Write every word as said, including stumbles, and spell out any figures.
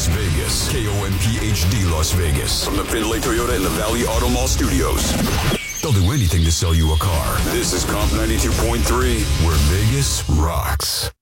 Vegas. K O M P H D Las Vegas. From the Findlay Toyota in the Valley Auto Mall Studios. They'll do anything to sell you a car. This is Comp ninety-two point three, where Vegas rocks.